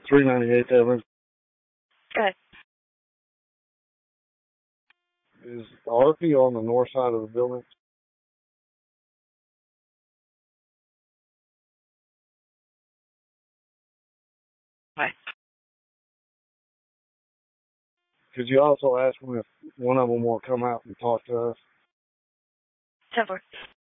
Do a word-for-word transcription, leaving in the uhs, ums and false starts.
three ninety-eight Evan. Go ahead. Is the R P on the north side of the building? Bye. Could you also ask them if one of them will come out and talk to us? ten four.